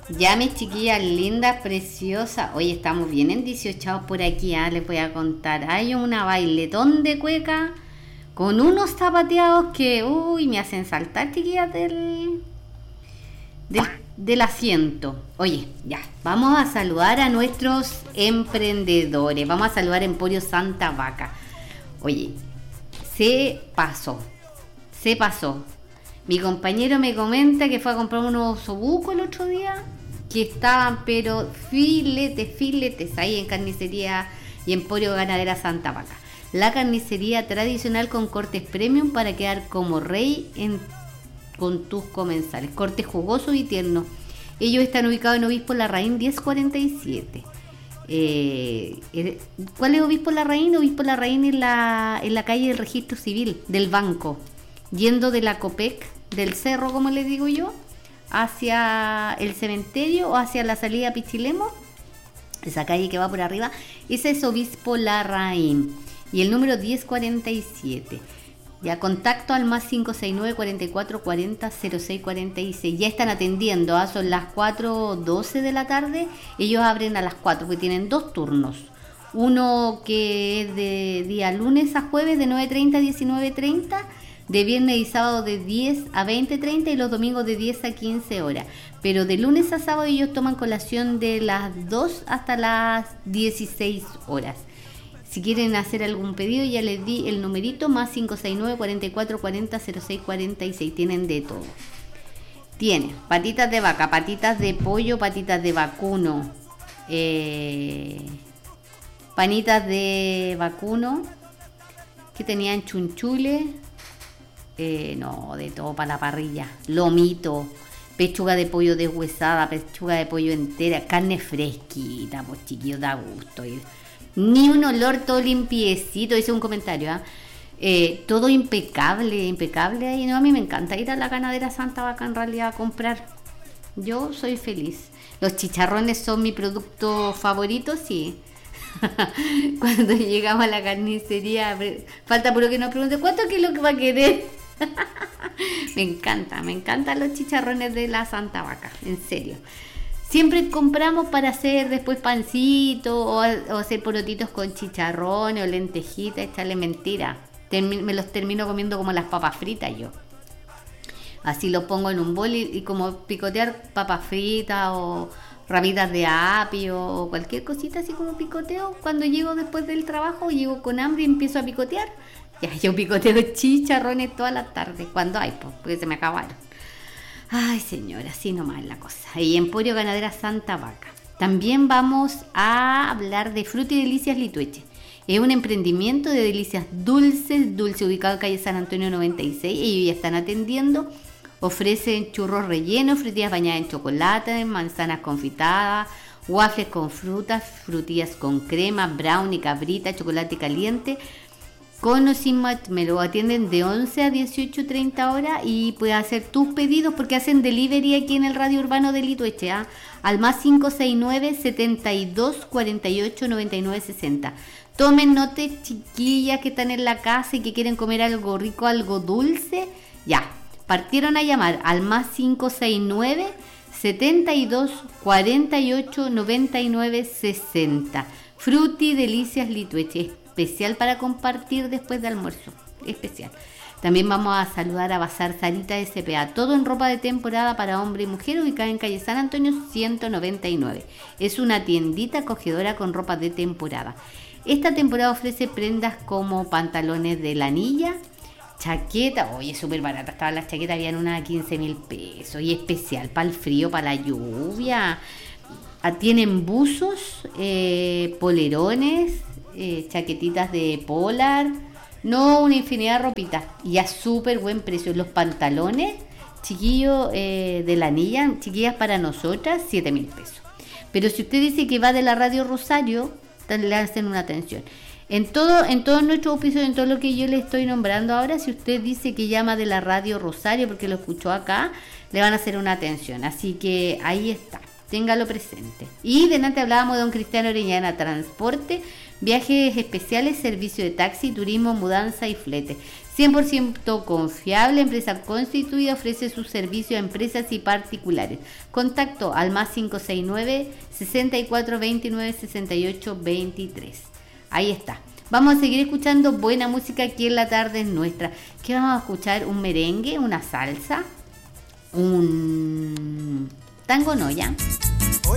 Ya mis chiquillas lindas, preciosas. Hoy estamos bien en 18 por aquí, les voy a contar. Hay una bailetón de cueca con unos zapateados que, me hacen saltar, chiquillas, del asiento. Oye, ya, vamos a saludar a nuestros emprendedores. Vamos a saludar a Emporio Santa Vaca. Oye, se pasó. Mi compañero me comenta que fue a comprar unos osobucos el otro día, que estaban pero filetes ahí en Carnicería y Emporio Ganadera Santa Vaca. La carnicería tradicional con cortes premium para quedar como rey con tus comensales. Cortes jugosos y tiernos. Ellos están ubicados en Obispo Larraín 1047. ¿Cuál es Obispo Larraín? Obispo Larraín en la calle del Registro Civil del Banco, yendo de la Copec del Cerro, como les digo yo, hacia el cementerio o hacia la salida a Pichilemo, esa calle que va por arriba, ese es Obispo Larraín y el número 1047. Ya, contacto al más 569 44 40 06 46. Ya están atendiendo, son las 4:12 de la tarde. Ellos abren a las 4 porque tienen dos turnos. Uno que es de día lunes a jueves de 9:30 a 19:30, de viernes y sábado de 10 a 20:30 y los domingos de 10 a 15 horas. Pero de lunes a sábado ellos toman colación de las 2 hasta las 16 horas. Si quieren hacer algún pedido, ya les di el numerito, más 569 44 40 06 46. Tienen de todo. Tienen patitas de vaca, patitas de pollo, patitas de vacuno, panitas de vacuno, que tenían chunchule, de todo para la parrilla, lomito, pechuga de pollo deshuesada, pechuga de pollo entera, carne fresquita, pues chiquillos, da gusto. Ni un olor, todo limpiecito, hice un comentario, todo impecable ahí, no, a mí me encanta ir a la Ganadera Santa Vaca en realidad a comprar, yo soy feliz. Los chicharrones son mi producto favorito, sí. Cuando llegamos a la carnicería, falta puro que nos pregunte ¿cuánto kilos que va a querer? Me encantan los chicharrones de la Santa Vaca, en serio. Siempre compramos para hacer después pancito o hacer porotitos con chicharrones o lentejitas, echarle mentira. Me los termino comiendo como las papas fritas yo. Así los pongo en un bol y como picotear papas fritas o ramitas de apio o cualquier cosita así como picoteo. Cuando llego después del trabajo, llego con hambre y empiezo a picotear. Ya, yo picoteo chicharrones toda la tarde, cuando hay, pues, porque se me acabaron. Ay, señora, así nomás la cosa. Y Emporio Ganadera Santa Vaca. También vamos a hablar de Fruti Delicias Litueche. Es un emprendimiento de delicias dulces, ubicado en calle San Antonio 96. Ellos ya están atendiendo. Ofrecen churros rellenos, frutillas bañadas en chocolate, manzanas confitadas, waffles con frutas, frutillas con crema, brownie, cabrita, chocolate caliente. Con o sin marshmallow, atienden de 11 a 18:30 horas y puedes hacer tus pedidos porque hacen delivery aquí en el radio urbano de Litueche, al más 569 72 48 99 60. Tomen nota, chiquillas que están en la casa y que quieren comer algo rico, algo dulce, ya, partieron a llamar al más 569 72 48 99 60. Fruti Delicias Litueche, especial para compartir después de almuerzo, especial. También vamos a saludar a Bazar Sarita SPA, todo en ropa de temporada para hombre y mujer, ubicada en calle San Antonio 199. Es una tiendita acogedora con ropa de temporada. Esta temporada ofrece prendas como pantalones de lanilla, chaqueta, oye, súper barata, estaban las chaquetas, habían una a 15.000 pesos, y especial para el frío, para la lluvia. Tienen buzos, polerones, chaquetitas de polar, no, una infinidad de ropitas y a súper buen precio. Los pantalones, chiquillos, de la anilla, chiquillas para nosotras, 7.000 pesos. Pero si usted dice que va de la Radio Rosario, le hacen una atención. En todo nuestro oficio, en todo lo que yo le estoy nombrando ahora, si usted dice que llama de la Radio Rosario porque lo escuchó acá, le van a hacer una atención. Así que ahí está, téngalo presente. Y delante hablábamos de don Cristiano Orellana, transporte Viajes especiales, servicio de taxi, turismo, mudanza y flete. 100% confiable, empresa constituida, ofrece sus servicios a empresas y particulares. Contacto al más 569 64 29 68 23. Ahí está. Vamos a seguir escuchando buena música aquí en La Tarde es Nuestra. ¿Qué vamos a escuchar? ¿Un merengue? ¿Una salsa? ¿Un tango no ya?